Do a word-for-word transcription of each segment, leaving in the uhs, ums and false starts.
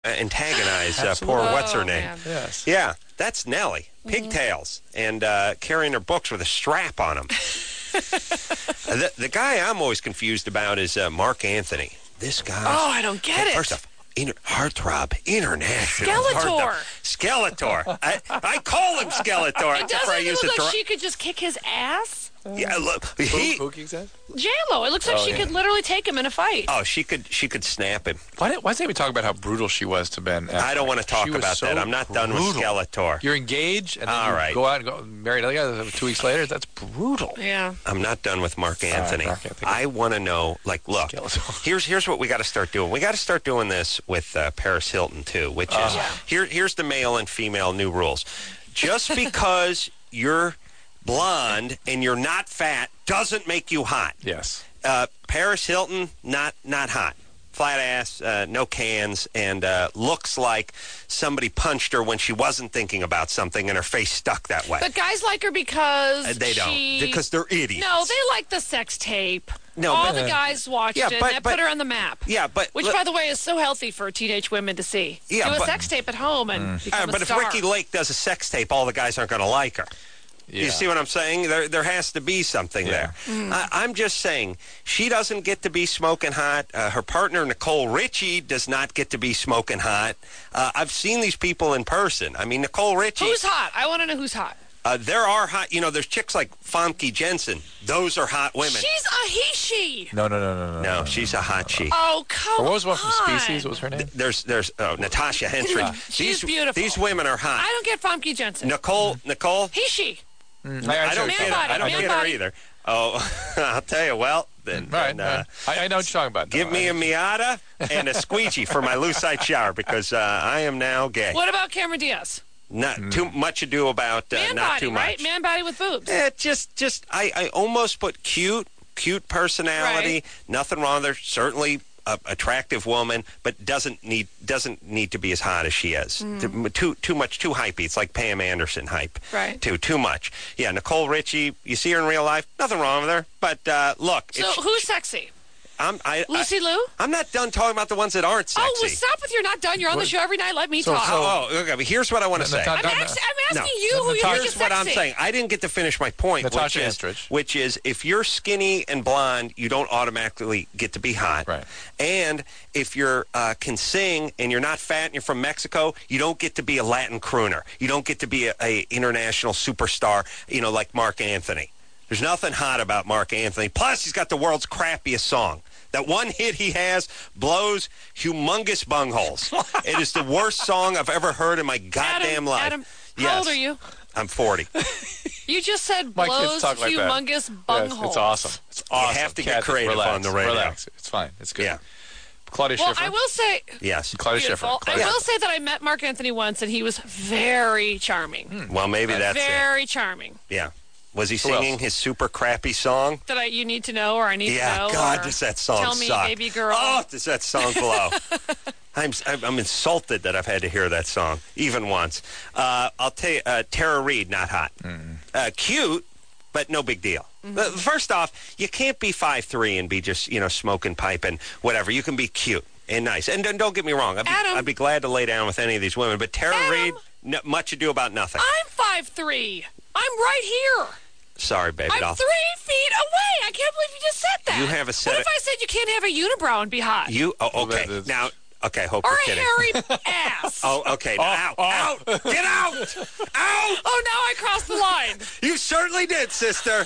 antagonize uh, poor what's her Oh, name. man. Yes. Yeah, that's Nellie. Pigtails and uh, carrying her books with a strap on them. the, the guy I'm always confused about is uh, Mark Anthony. This guy. Oh, I don't get it. First off, inter- Heartthrob International. Skeletor. Heartthrob. Skeletor. I, I call him Skeletor. It except for I doesn't use it look a like dra- she could just kick his ass? Yeah, look. Who, He, who you said? J-Lo. It looks like Oh, she yeah. could literally take him in a fight. oh, she could she could snap him. Why, did, why didn't we talk about how brutal she was to Ben Affleck? I don't want to talk She was about so that. I'm not done with brutal. Skeletor. You're engaged, and then All you right. go out and go marry another guy two weeks later. That's brutal. Yeah. I'm not done with Mark Anthony. Mark Anthony. I want to know, like, look, Skeletor. here's here's what we got to start doing. We got to start doing this with uh, Paris Hilton too, which is Yeah. here. Here's the male and female new rules. Just because you're blonde and you're not fat doesn't make you hot. Yes. Uh, Paris Hilton, not not hot. Flat ass, uh, no cans, and uh, looks like somebody punched her when she wasn't thinking about something and her face stuck that way. But guys like her because Uh, they she... don't, because they're idiots. No, they like the sex tape. No, All but- the guys watched Yeah, it, but- and that but- put her on the map. Yeah, but... Which, look- by the way, is so healthy for teenage women to see. Yeah, Do a but- sex tape at home and become Uh, a but if star. Ricky Lake does a sex tape, all the guys aren't going to like her. Yeah. You see what I'm saying? There, there has to be something Yeah. there. I, I'm just saying, she doesn't get to be smoking hot. Uh, her partner, Nicole Richie, does not get to be smoking hot. Uh, I've seen these people in person. I mean, Nicole Richie... Who's hot? I want to know who's hot. Uh, there are hot... You know, there's chicks like Famke Jensen. Those are hot women. She's a he, she. No, no, no, no, no. no, she's a hot she. Oh, come Or on. what was one from Species? What was her name? There's, there's oh, Natasha Henstridge. She's these, beautiful. These women are hot. I don't get Famke Jensen. Nicole, Nicole... He, she. Mm, I don't Man get her. body, I don't man get her body. either. Oh, I'll tell you. Well, then, All right, then, all uh, right. I, I know what you're talking about. give though. me I- a Miata and a squeegee for my Lucite shower because uh, I am now gay. What about Cameron Diaz? Not Mm. too much ado about uh, Man not body, too much. right? Man body with boobs. Eh, just, just I, I almost put cute, cute personality. Right. Nothing wrong with her. Certainly a attractive woman, but doesn't need doesn't need to be as hot as she is. Too, too too much, too hypey. It's like Pam Anderson hype. Right. Too too much. Yeah, Nicole Richie. You see her in real life. Nothing wrong with her. But uh, look, So if- who's sexy? I'm I, Lucy I, Liu? I'm not done talking about the ones that aren't sexy. Oh, well, stop with you're not done. You're on the show every night. Let me So- talk. so- Oh, oh, okay. But here's what I want to say. Nat- I'm, actually, I'm No. asking you who you think Here's is what I'm sexy. saying. I didn't get to finish my point, Natasha which is, Henstridge. which is if you're skinny and blonde, you don't automatically get to be hot. Right. And if you're uh, can sing and you're not fat and you're from Mexico, you don't get to be a Latin crooner. You don't get to be a, a international superstar, you know, like Mark Anthony. There's nothing hot about Mark Anthony. Plus, he's got the world's crappiest song. That one hit he has blows humongous bungholes. It is the worst song I've ever heard in my goddamn Adam, life. Adam, how Yes. old are you? I'm forty. You just said My kids blows talk like that. humongous Yes, bungholes. it's awesome. It's awesome. have to get Kathy, creative relax, on the radio. Relax. It's fine. It's good. Yeah. Claudia Well, Schiffer. I will say, Yes. Claudia beautiful. Schiffer. I Claudia will Schiffer. say that I met Mark Anthony once, and he was very charming. Well, maybe that's it. very charming. Yeah. Was he Who else? singing his super crappy song? That I you need to know, or I need Yeah, to know. God, or does that song tell me, suck. baby girl. Oh, does that song blow. I'm, I'm I'm insulted that I've had to hear that song, even once. Uh, I'll tell you, uh, Tara Reid, not hot. Uh, cute, but no big deal. Mm-hmm. Uh, first off, you can't be five three and be just, you know, smoking pipe and whatever. You can be cute and nice. And, and don't get me wrong, I'd be, Adam. I'd be glad to lay down with any of these women. But Tara Adam. Reid, no, much ado about nothing. I'm five three. I'm right here. Sorry, baby. I'm I'll- three feet away. I can't believe you just said that. You have a set What of- if I said you can't have a unibrow and be hot? You, oh, okay. Well, that is- Now, okay, hope or you're a kidding. hairy ass. Oh, okay. Now, Oh, out, oh. out, get out, out. Oh, now I crossed the line. You certainly did, sister.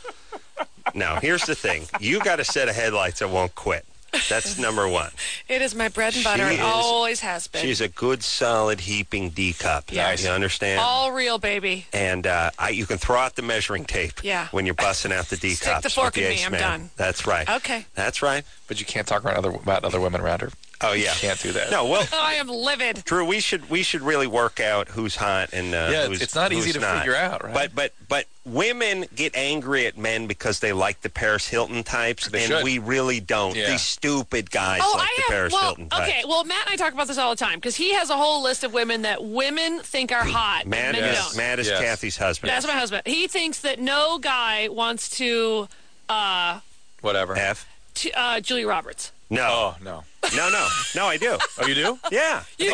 Now, here's the thing. You got a set of headlights that won't quit. That's number one. It is my bread and butter. She It is- always has been. She's a good, solid heaping D cup. Yes. You understand? all real, baby. And uh, I, you can throw out the measuring tape Yeah. when you're busting out the D Stick cups. the fork with the in me, Ace I'm Man. done. That's right. Okay. That's right. But you can't talk around other, about other women around her. Oh, yeah. You can't do that. No, well, Oh, I am livid. Drew, we should we should really work out who's hot and uh, Yeah, who's it's not easy who's to not. figure out, right? But but but women get angry at men because they like the Paris Hilton types, They and should. we really don't. Yeah. These stupid guys Oh, like I the have. Paris well, Hilton types. okay. Well, Matt and I talk about this all the time because he has a whole list of women that women think are hot. Matt, and men is, don't. Matt is Yes. Kathy's husband. That's my husband. He thinks that no guy wants to, uh, Whatever. F. to uh, Julia Roberts. No, Oh, no. no, no, no. I do. Oh, you do? Yeah. You